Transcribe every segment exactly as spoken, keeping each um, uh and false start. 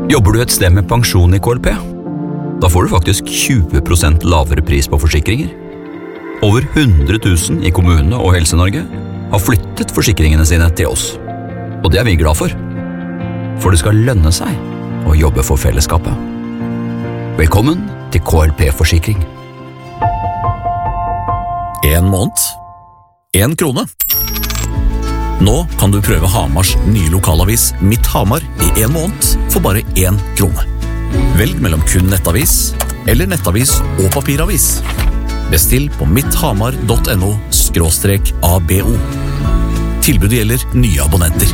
Jobber du et sted med pensjon i K L P? Da får du faktisk tjue prosent lavere pris på forsikringer. Over hundre tusen i kommunene og Helse-Norge har flyttet forsikringene sine til oss. Og det er vi glad for. For det skal lønne seg å jobbe for fellesskapet. Velkommen til K L P-forsikring. En måned. En krone. Nå kan du prøve Hamars nye lokalavis Mitt Hamar i en måned for bare en krone. Velg mellom kun nettavis eller nettavis og papiravis. Bestill på mitthamar punktum no skråstrek A B O. Tilbudet gjelder nye abonnenter.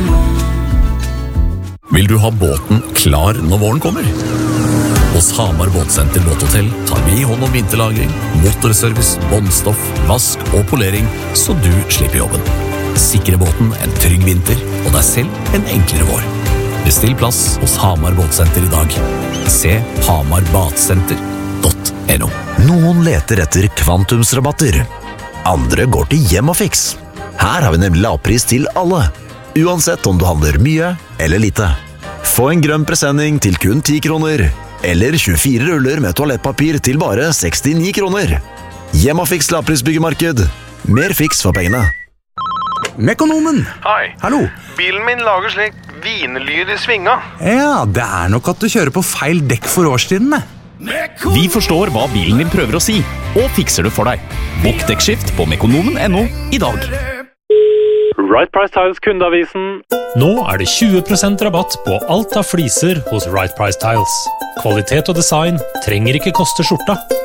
Vil du ha båten klar når våren kommer? Hos Hamar Båtsenter Båthotell tar vi hånd om vinterlagring, motorservice, båndstoff, vask og polering, så du slipper jobben. Sikre båten en trygg vinter, og deg selv en enklere vår. Bestill plass hos Hamar Båtsenter i dag. Se hamar badsenter punktum no. Noen leter etter kvantumsrabatter. Andre går til Hjemmafix. Her har vi nemlig lavpris til alle, uansett om du handler mye eller lite. Få en grønn presenning til kun ti kroner, eller tjuefire ruller med toalettpapir til bare sekstini kroner. Hjemmafix lavprisbyggemarked. Mer fiks for pengene. Mekonomen! Hei. Hallo. Bilen min lager slik vinlyd i svinga. Ja, det er nok at du kjører på feil dekk for årstidene. Vi forstår hva bilen din prøver å si, og fikser det for deg. Bokk dekkskift på mekonomen punktum no i dag. Right Price Tiles kundeavisen. Nå er det tjue prosent rabatt på alt av fliser hos Right Price Tiles. Kvalitet og design trenger ikke koste skjorta.